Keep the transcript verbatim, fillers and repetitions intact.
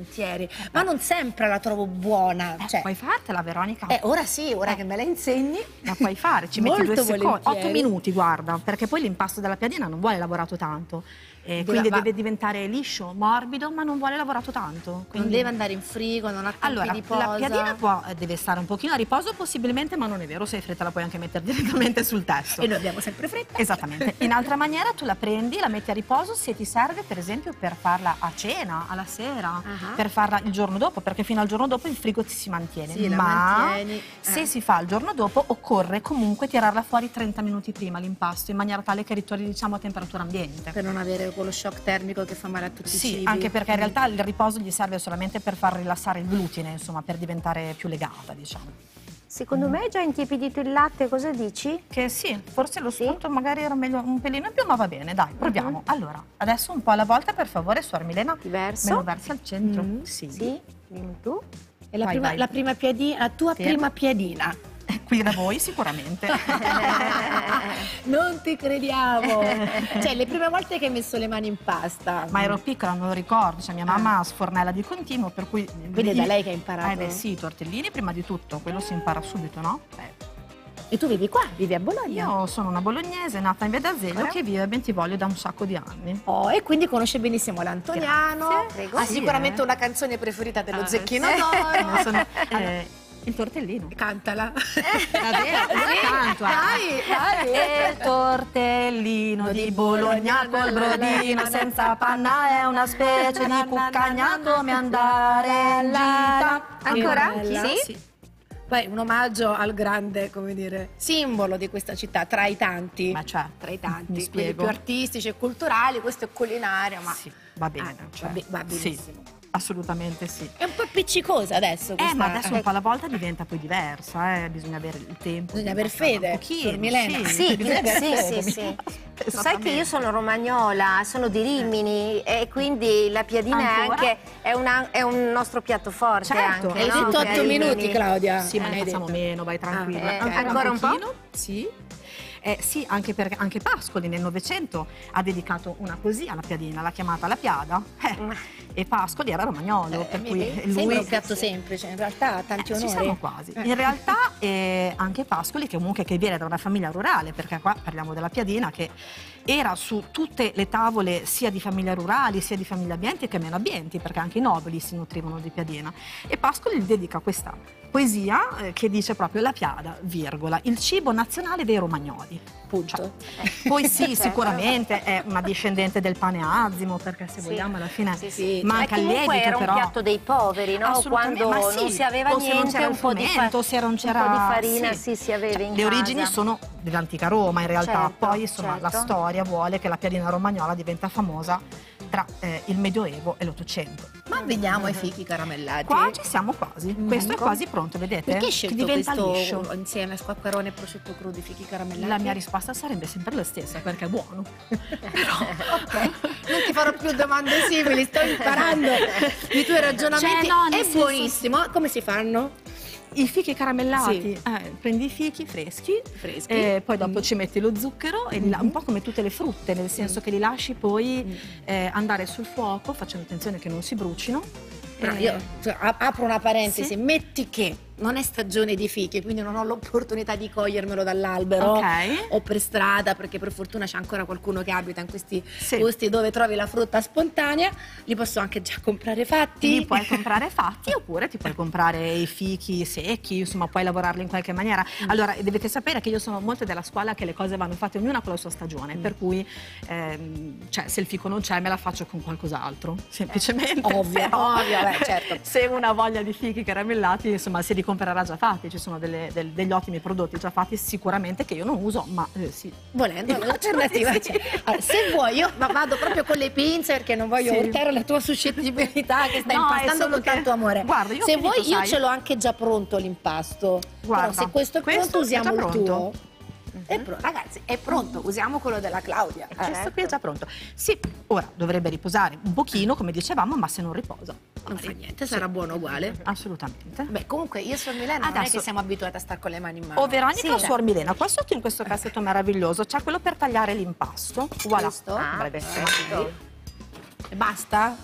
volentieri, ma non sempre la trovo buona. Eh, cioè, puoi fartela, Veronica? eh, ora sì, ora eh. che me la insegni. La puoi fare, ci metti Molto due secondi, volentieri. otto minuti, guarda, perché poi l'impasto della piadina non vuole lavorato tanto. Eh, Deve- quindi va- deve diventare liscio, morbido, ma non vuole lavorato tanto. Quindi... Non deve andare in frigo, non ha tempi Allora, di posa. la piadina può, eh, deve stare un pochino a riposo possibilmente, ma non è vero, se hai fretta la puoi anche mettere direttamente sul testo. E noi abbiamo sempre fretta. Esattamente. In altra maniera tu la prendi, la metti a riposo se ti serve per esempio per farla a cena, alla sera, Ah. per farla il giorno dopo, perché fino al giorno dopo il frigo ti si mantiene. Sì, la ma mantieni. se Eh. si fa il giorno dopo occorre comunque tirarla fuori trenta minuti prima l'impasto, in maniera tale che ritorni diciamo a temperatura ambiente. Per non avere quello shock termico che fa male a tutti i Sì, cibi. anche perché in realtà il riposo gli serve solamente per far rilassare il glutine, insomma, per diventare più legata, diciamo. Secondo me è già intiepidito il latte, cosa dici? Che sì, forse lo Sì? spunto magari era meglio un pelino in più, ma va bene, dai, proviamo. Allora, adesso un po' alla volta, per favore, Suor Milena. Diverso? Me lo versi al centro. Mm. Sì. Sì, dimmi tu. E la, Vai, prima, vai. la prima piadina, la tua Sì. prima piadina. Qui da voi sicuramente. Non ti crediamo. Cioè, le prime volte che hai messo le mani in pasta. Ma ero piccola, non lo ricordo, cioè mia mamma sfornella di continuo, per cui... Quindi è da lei che hai imparato? Eh beh sì, i tortellini prima di tutto, quello si impara subito, no? Eh. E tu vivi qua? Vivi a Bologna? Io sono una bolognese nata in Via d'Azeglio che vive a Bentivoglio da un sacco di anni. Oh, e quindi conosce benissimo l'Antoniano. Grazie, prego. Ha Sì, sicuramente eh. una canzone preferita dello Ah, Zecchino sì. d'Oro. Sono- eh, il tortellino. Cantala. Davvero? Io la canto, eh. Dai, dai. E il tortellino di Bologna col brodino senza panna è una specie di cuccagna come andare in gita. Ancora? Bella. Sì? Poi un omaggio al grande, come dire, simbolo di questa città, tra i tanti. Ma cioè, tra i tanti, mi quelli spiego. più artistici e culturali, questo è culinario, ma Sì, va bene. Ah, cioè, va be- va sì, benissimo. assolutamente sì. è un po' appiccicosa adesso Eh, questa. ma adesso un po' alla volta diventa poi diversa, eh? Bisogna avere il tempo. Bisogna di aver passarla fede, un pochino, Suor Milena. Sì, bisogna avere sì, fede. sì, sì. Tu sai Esattamente. che io sono romagnola, sono di Rimini e quindi la piadina è Ancora? anche è, una- è un nostro piatto forte Certo. anche. Hai no? detto otto Rimini. minuti, Claudia. Sì, ma Eh, ne hai facciamo detto. meno, vai tranquilla. Ah, eh, ancora un po'? pochino? Sì. Eh, sì, anche perché anche Pascoli nel Novecento ha dedicato una così alla piadina, l'ha chiamata la piada. Eh, e Pascoli era romagnolo, Eh, per mi cui vedi? lui... Sembra un piatto semplice, in realtà ha tanti Eh, ci onori. siamo quasi. Eh. In realtà eh, anche Pascoli, che comunque che viene da una famiglia rurale, perché qua parliamo della piadina, che era su tutte le tavole sia di famiglie rurali, sia di famiglie abbienti che meno abbienti, perché anche i nobili si nutrivano di piadina. E Pascoli gli dedica questa poesia eh, che dice proprio la piada, virgola, il cibo nazionale dei romagnoli. Punto. Poi sì, Certo. sicuramente è una discendente del pane azimo, perché se Sì. vogliamo alla fine Sì, sì. manca E il comunque lievito, era un però... piatto dei poveri, no? Assolutamente, Quando ma sì, non si aveva o se non niente, c'era il un po' di frumento, fa- se non un c'era- po' di farina, sì. sì, si aveva Cioè, in le origini casa. sono dell'antica Roma in realtà, Certo, poi insomma la certo. storia vuole che la piadina romagnola diventa famosa tra eh, il Medioevo e l'Ottocento. Ma veniamo ai fichi caramellati. Qua ci siamo quasi, questo è quasi pronto, vedete? Perché hai Che scelto diventa questo liscio. insieme a squacquerone e prosciutto crudo, i fichi caramellati? La mia risposta sarebbe sempre la stessa, perché è buono. Ok, non ti farò più domande simili, sto imparando i tuoi ragionamenti. Cioè, no, nel è senso- buonissimo. Come si fanno? I fichi caramellati, Sì. eh, prendi i fichi freschi, Freschi. eh, poi dopo Mm. ci metti lo zucchero, e li la- un po' come tutte le frutte, nel senso che li lasci poi eh, andare sul fuoco, facendo attenzione che non si brucino. Però Eh, io cioè, a- apro una parentesi, Sì. metti che non è stagione di fichi, quindi non ho l'opportunità di cogliermelo dall'albero Ok. o per strada, perché per fortuna c'è ancora qualcuno che abita in questi Sì. posti dove trovi la frutta spontanea, li posso anche già comprare fatti. Li puoi comprare fatti oppure ti puoi comprare i fichi secchi, insomma puoi lavorarli in qualche maniera. Allora dovete sapere che io sono molto della scuola che le cose vanno fatte ognuna con la sua stagione, per cui ehm, cioè, se il fico non c'è me la faccio con qualcos'altro, semplicemente. Ovvio, Però, ovvio, beh, certo. Se una ha voglia di fichi caramellati, insomma si ricomprerà già fatti, ci sono delle- del- degli ottimi prodotti già fatti sicuramente che io non uso, ma eh, sì. Volendo, Immagino l'alternativa di c'è. sì. Allora, se vuoi, io ma vado proprio con le pinze perché non voglio Sì. urtare la tua suscettibilità che stai No, è impastando solo con che- tanto amore. Guarda, io ho se finito, vuoi, io sai. ce l'ho anche già pronto l'impasto. Guarda, Però se questo è questo pronto, è usiamo già il pronto. tuo. È pro- ragazzi, è pronto, usiamo quello della Claudia. Eh. Questo qui è già pronto. Sì, ora dovrebbe riposare un pochino, come dicevamo, ma se non riposa. Non fa niente, sarà buono uguale. Assolutamente. Beh, comunque io sono Milena, non è Adesso- che siamo abituati a stare con le mani in mano. O Veronica o Sì. Suor Milena, qua sotto in questo cassetto meraviglioso c'è quello per tagliare l'impasto. Voilà. Questo? Dovrebbe essere. E basta?